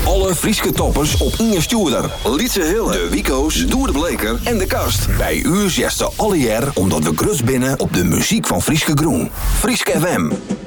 Alle Frieske toppers op Inge Stuurder. Lietse Hille, de Wico's, Doer de Bleker en de Kast. Bij u zesde alle jaar omdat we grus binnen op de muziek van Frieske Groen. Frieske FM.